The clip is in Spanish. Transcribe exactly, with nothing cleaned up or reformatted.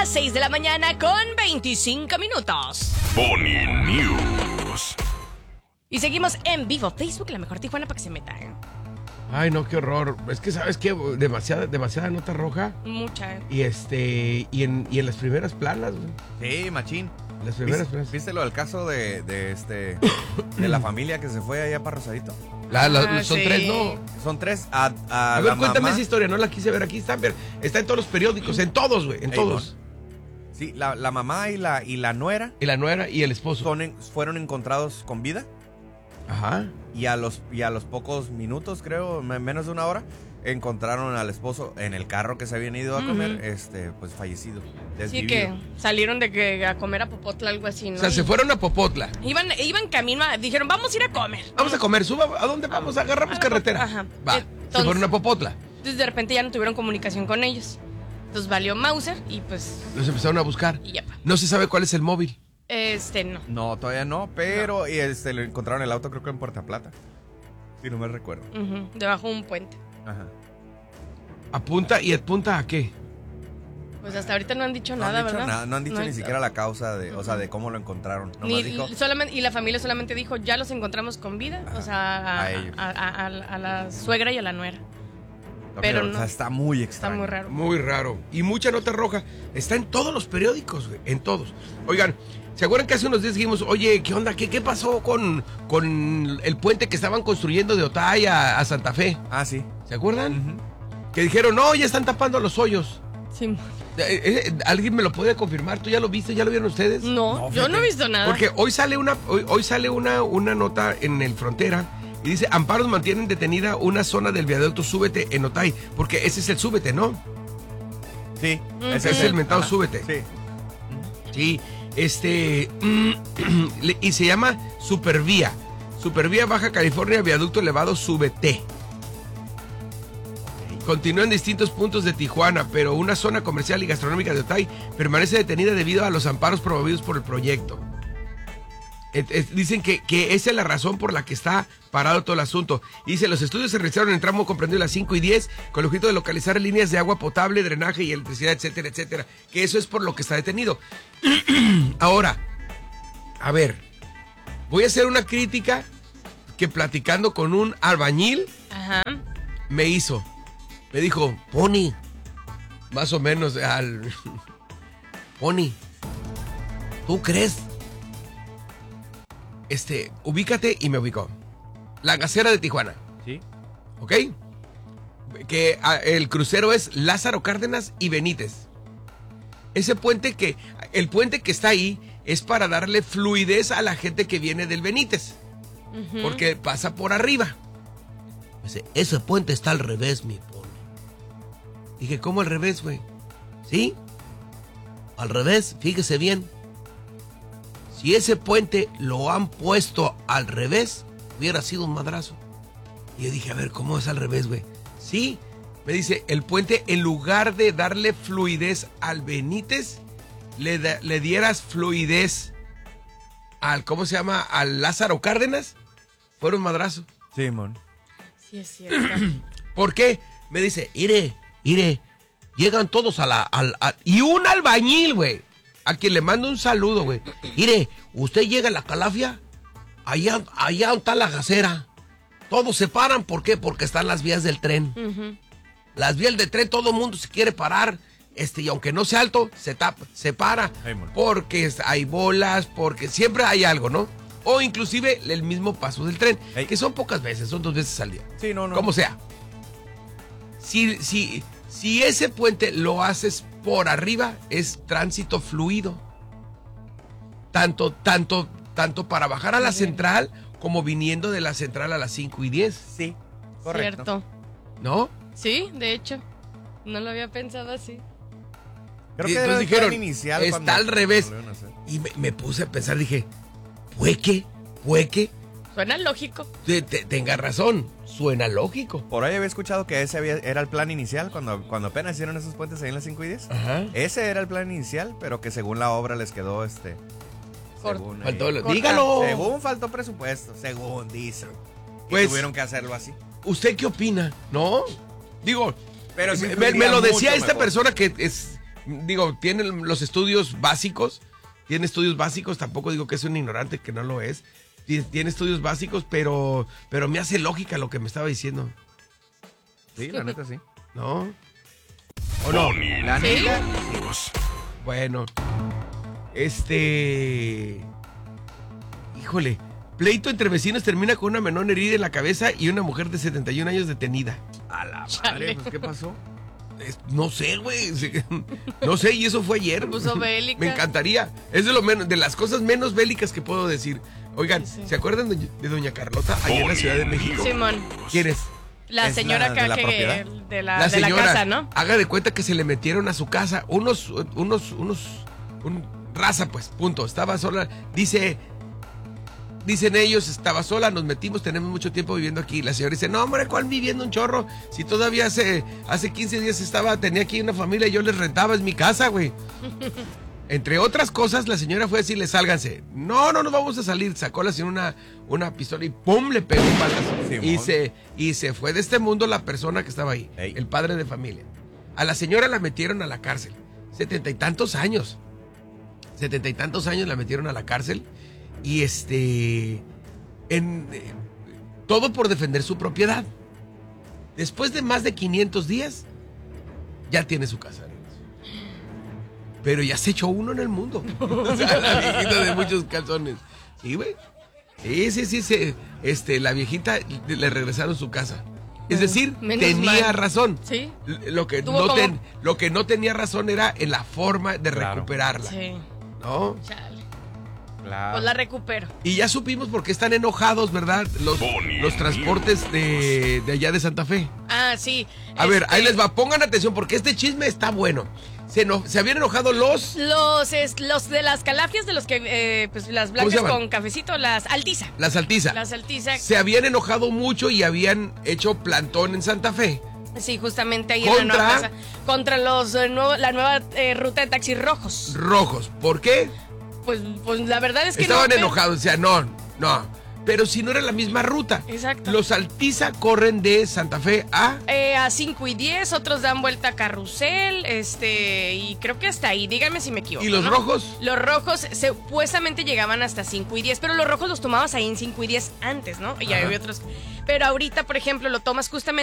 las seis de la mañana con veinticinco minutos. Pony News. Y seguimos en vivo. Facebook, la mejor Tijuana, para que se metan. Ay, no, qué horror. Es que, ¿sabes qué? Demasiada, demasiada nota roja. Mucha. Y este, y en, y en las primeras planas, güey. Sí, machín. Las primeras ¿Viste, planas. ¿Viste lo del caso de, de este de la familia que se fue allá para Rosadito? La, la, Ah, son sí. tres, ¿no? Son tres. A, a, A ver, la cuéntame mamá. esa historia, no la quise ver. Aquí está, pero está en todos los periódicos, en todos, güey, en Ey, todos. Sí, la, la mamá y la, y la nuera Y la nuera y el esposo. son en- fueron encontrados con vida. Ajá. Y a los, y a los pocos minutos, creo, me- menos de una hora, encontraron al esposo en el carro que se habían ido a comer, Ujú. este, pues fallecido. Sí, desvivido. que salieron de que a comer a Popotla, algo así, ¿no? O sea, se fueron a Popotla. Iban, iban camino a... Dijeron, vamos a ir a comer. Vamos a comer, suba. ¿A dónde vamos? Agarramos A la carretera. Ajá. Va. Se Entonces- fueron a Popotla. Entonces, de repente ya no tuvieron comunicación con ellos. Entonces, valió Mauser y pues... Los empezaron a buscar. Y ya. No se sabe cuál es el móvil. Este, no. No, todavía no, pero y este, le encontraron el auto creo que en Puerto Plata. Si no me recuerdo. Ujú, debajo de un puente. Ajá. ¿Apunta y apunta a qué? Pues hasta ahorita no han dicho No han nada, dicho ¿verdad? nada, no han dicho No ni hay- siquiera la causa de, o sea, de cómo lo encontraron. Nomás Ni- dijo, solamente, y la familia solamente dijo, ya los encontramos con vida. Ajá, O sea, a, a ellos. a- a- a- a la suegra y a la nuera. no, pero o no. sea, está muy Está extraño. muy raro. Muy raro. Y mucha nota roja. Está en todos los periódicos, güey. En todos. Oigan, ¿se acuerdan que hace unos días dijimos, oye, ¿qué onda? ¿Qué, qué pasó con, con el puente que estaban construyendo de Otay a, a Santa Fe? Ah, sí. ¿Se acuerdan? Ujú. Que dijeron, no, ya están tapando los hoyos. Sí. Eh, eh, ¿Alguien me lo puede confirmar? ¿Tú ya lo viste? ¿Ya lo vieron ustedes? No, No, yo no he fíjate. visto nada. Porque hoy sale una hoy, hoy sale una, una nota en el Frontera y dice, amparos mantienen detenida una zona del viaducto Súbete en Otay. Porque ese es el Súbete, ¿no? Sí. Ujú. Ese es el mentado Ajá. Súbete. Sí. Sí, este... le- y se llama Supervía. Supervía Baja California, viaducto elevado Súbete. Continúa en distintos puntos de Tijuana, pero una zona comercial y gastronómica de Otay permanece detenida debido a los amparos promovidos por el proyecto. Et- et- dicen que, que esa es la razón por la que está parado todo el asunto. Y dice, los estudios se realizaron en el tramo comprendido las cinco y diez con el objeto de localizar líneas de agua potable, drenaje y electricidad, etcétera, etcétera. Que eso es por lo que está detenido. Ahora, a ver, voy a hacer una crítica que platicando con un albañil Ajá. me hizo. Me dijo, Pony, más o menos al... Pony, ¿tú crees? Este, ubícate y me ubicó. La Gacera de Tijuana, Sí. ¿ok? Que ah, el crucero es Lázaro Cárdenas y Benítez. Ese puente que, el puente que está ahí es para darle fluidez a la gente que viene del Benítez. Ujú. Porque pasa por arriba. Dice, ese puente está al revés, mi Pony. Dije, ¿cómo al revés, güey? ¿Sí? Al revés, fíjese bien. Si ese puente lo han puesto al revés, hubiera sido un madrazo. Y yo dije, a ver, ¿cómo es al revés, güey? Sí, me dice, el puente, en lugar de darle fluidez al Benítez, le, da- le dieras fluidez al, ¿cómo se llama? Al Lázaro Cárdenas, fuera un madrazo. Sí, mon. Sí, es cierto. ¿Por qué? Me dice, ire, ire, llegan todos a la... al- a- y un albañil, güey, a quien le mando un saludo, güey. Ire, usted llega a la Calafia, allá, allá está la Gacera. Todos se paran, ¿por qué? Porque están las vías del tren. Ujú. Las vías del tren, todo el mundo se quiere parar, este, y aunque no sea alto, se tapa, se para, Ay, mon. porque es- hay bolas, porque siempre hay algo, ¿no? O inclusive el mismo paso del tren, Ey. que son pocas veces, son dos veces al día. Sí, no, no. Como sea. Si, si, si ese puente lo haces por arriba, es tránsito fluido. Tanto, tanto, tanto para bajar a la Muy bien. central, como viniendo de la central a las cinco y diez, Sí, correcto. Cierto. ¿no? Sí, de hecho. No lo había pensado así. Creo Y que entonces era el dijeron, plan inicial está cuando- al revés. cuando lo iban a hacer. Y me, me puse a pensar, dije, ¿pueque? ¿Pueque? Suena lógico. Te- te- Tenga razón, suena lógico. Por ahí había escuchado que ese había- era el plan inicial cuando, cuando apenas hicieron esos puentes ahí en las cinco y diez. Ajá. Ese era el plan inicial, pero que según la obra les quedó este. Corto. según, Faltó ahí- lo- corta. dígalo. según faltó presupuesto, según dicen. Y Pues- tuvieron que hacerlo así. ¿Usted qué opina? ¿No? Digo, Pero sí me, me- me fluiría lo decía mucho esta mejor. persona que es digo, tiene los estudios básicos, tiene estudios básicos, tampoco digo que es un ignorante, que no lo es. Tiene estudios básicos, pero, pero me hace lógica lo que me estaba diciendo. Sí, la neta sí. ¿No? ¿O no? Bonnie La neta. News. Bueno, este... Híjole, pleito entre vecinos termina con una menor herida en la cabeza y una mujer de setenta y un años detenida. A la Chale. madre, pues, ¿qué pasó? Es- no sé, güey. se- No sé, y eso fue ayer. Puso bélica. Me encantaría. Es de, lo menos, de las cosas menos bélicas que puedo decir. Oigan, Sí. ¿se acuerdan de, de Doña Carlota allá en la Ciudad de México? Simón, ¿Quién es? la ¿Es señora la de acá la que propiedad? de la, La de la señora. casa, ¿no? Haga de cuenta que se le metieron a su casa unos, unos, unos, un, raza, pues, punto. Estaba sola. Dice, dicen ellos, estaba sola, nos metimos, tenemos mucho tiempo viviendo aquí. La señora dice, no, hombre, ¿cuál viviendo un chorro? Si todavía hace, hace quince días estaba, tenía aquí una familia y yo les rentaba, es mi casa, güey. Entre otras cosas, la señora fue a decirle, sálganse. No, no nos vamos a salir. Sacó la señora una, una pistola y ¡pum! Le pegó un balazo. Simón. Y se, y se fue de este mundo la persona que estaba ahí, Ey. el padre de familia. A la señora la metieron a la cárcel. Setenta y tantos años. Setenta y tantos años la metieron a la cárcel. Y este... En, eh, todo por defender su propiedad. Después de más de quinientos días, ya tiene su casa. Pero ya se echó uno en el mundo. O sea, la viejita de muchos calzones. Sí, güey. Sí, sí, sí, sí. Este, la viejita le regresaron su casa. Es decir, Menos tenía mal. razón. Sí. L- Lo que, Tuvo no como- ten- lo que no tenía razón era en la forma de Claro. recuperarla. Sí. ¿No? Chale. Claro. Pues la recupero. Y ya supimos por qué están enojados, ¿verdad? Los, Bonnie los transportes de, de allá de Santa Fe. Ah, sí. A ver, Este, ahí les va. Pongan atención porque este chisme está bueno. Se, eno- se habían enojado los... Los, es- los de las calafias, de los que, eh, pues las blancas llaman? con cafecito, las Altiza. Las Altiza. Las Altiza. Se habían enojado mucho y habían hecho plantón en Santa Fe. Sí, justamente ahí ¿Contra? en la nueva plaza. Contra los, eh, nuevo- la nueva eh, ruta de taxis rojos. Rojos. ¿Por qué? Pues, pues la verdad es que Estaban no. pero- enojados. O sea, no, no. Pero si no era la misma ruta. Exacto. Los Altiza corren de Santa Fe a... Eh, a cinco y diez, otros dan vuelta a carrusel, este, y creo que hasta ahí, díganme si me equivoco. ¿Y los ¿no? rojos? Los rojos supuestamente llegaban hasta cinco y diez, pero los rojos los tomabas ahí en cinco y diez antes, ¿no? Y Ajá. había otros. Pero ahorita, por ejemplo, lo tomas justamente